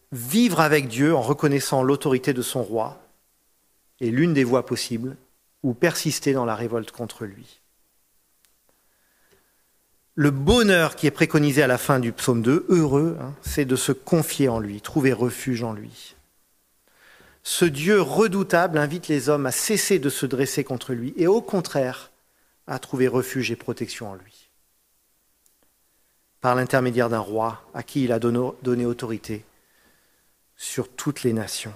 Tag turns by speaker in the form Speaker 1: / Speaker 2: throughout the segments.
Speaker 1: vivre avec Dieu en reconnaissant l'autorité de son roi est l'une des voies possibles, ou persister dans la révolte contre lui. Le bonheur qui est préconisé à la fin du psaume 2, heureux, c'est de se confier en lui, trouver refuge en lui. Ce Dieu redoutable invite les hommes à cesser de se dresser contre lui et au contraire à trouver refuge et protection en lui. Par l'intermédiaire d'un roi à qui il a donné autorité sur toutes les nations.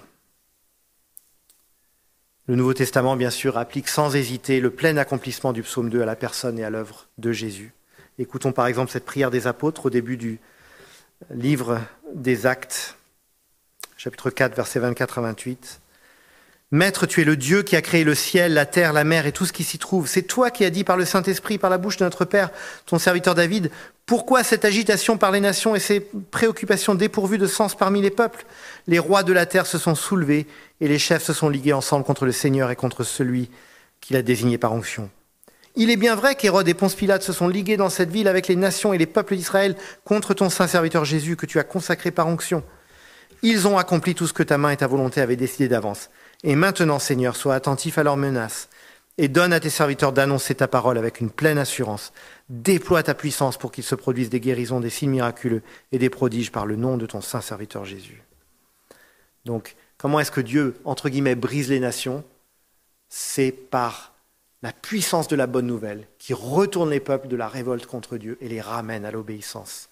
Speaker 1: Le Nouveau Testament, bien sûr, applique sans hésiter le plein accomplissement du psaume 2 à la personne et à l'œuvre de Jésus. Écoutons par exemple cette prière des apôtres au début du livre des Actes, chapitre 4, versets 24 à 28. « Maître, tu es le Dieu qui a créé le ciel, la terre, la mer et tout ce qui s'y trouve. C'est toi qui as dit par le Saint-Esprit, par la bouche de notre Père, ton serviteur David, pourquoi cette agitation par les nations et ces préoccupations dépourvues de sens parmi les peuples ? Les rois de la terre se sont soulevés et les chefs se sont ligués ensemble contre le Seigneur et contre celui qu'il a désigné par onction. Il est bien vrai qu'Hérode et Ponce Pilate se sont ligués dans cette ville avec les nations et les peuples d'Israël contre ton saint serviteur Jésus que tu as consacré par onction. Ils ont accompli tout ce que ta main et ta volonté avaient décidé d'avance. Et maintenant, Seigneur, sois attentif à leurs menaces et donne à tes serviteurs d'annoncer ta parole avec une pleine assurance. Déploie ta puissance pour qu'il se produise des guérisons, des signes miraculeux et des prodiges par le nom de ton saint serviteur Jésus. » Donc, comment est-ce que Dieu, entre guillemets, brise les nations ? C'est par la puissance de la bonne nouvelle qui retourne les peuples de la révolte contre Dieu et les ramène à l'obéissance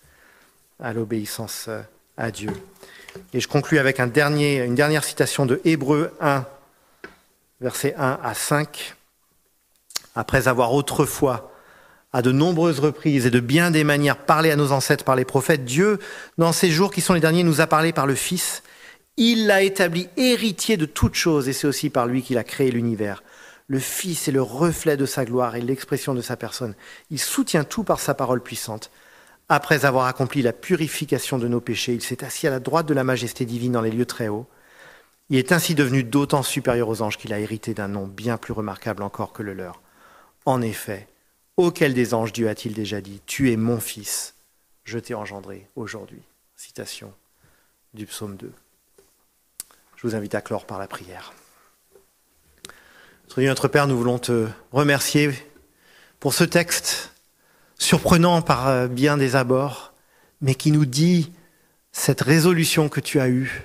Speaker 1: à Dieu. Et je conclus avec une dernière citation de Hébreux 1, versets 1 à 5. Après avoir autrefois, à de nombreuses reprises et de bien des manières, parlé à nos ancêtres par les prophètes, Dieu, dans ces jours qui sont les derniers, nous a parlé par le Fils. Il l'a établi héritier de toutes choses et c'est aussi par lui qu'il a créé l'univers. Le Fils est le reflet de sa gloire et l'expression de sa personne. Il soutient tout par sa parole puissante. Après avoir accompli la purification de nos péchés, il s'est assis à la droite de la majesté divine dans les lieux très hauts. Il est ainsi devenu d'autant supérieur aux anges qu'il a hérité d'un nom bien plus remarquable encore que le leur. En effet, auquel des anges Dieu a-t-il déjà dit « Tu es mon Fils, je t'ai engendré aujourd'hui ». Citation du psaume 2. Je vous invite à clore par la prière. Notre Dieu, notre Père, nous voulons te remercier pour ce texte surprenant par bien des abords, mais qui nous dit cette résolution que tu as eue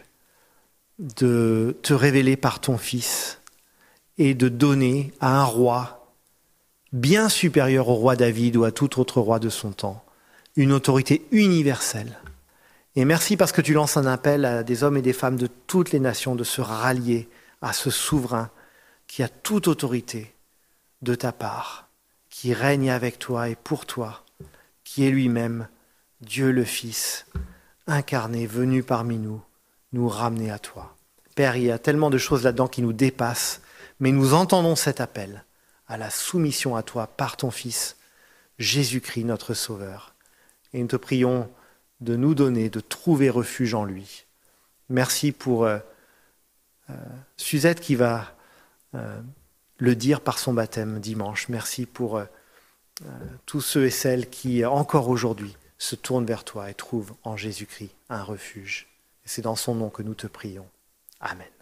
Speaker 1: de te révéler par ton Fils et de donner à un roi bien supérieur au roi David ou à tout autre roi de son temps une autorité universelle. Et merci parce que tu lances un appel à des hommes et des femmes de toutes les nations de se rallier à ce souverain qui a toute autorité de ta part, qui règne avec toi et pour toi, qui est lui-même Dieu le Fils, incarné, venu parmi nous, nous ramener à toi. Père, il y a tellement de choses là-dedans qui nous dépassent, mais nous entendons cet appel à la soumission à toi par ton Fils, Jésus-Christ, notre Sauveur. Et nous te prions de nous donner, de trouver refuge en lui. Merci pour Suzette qui va le dire par son baptême dimanche. Merci pour tous ceux et celles qui, encore aujourd'hui, se tournent vers toi et trouvent en Jésus-Christ un refuge. Et c'est dans son nom que nous te prions. Amen.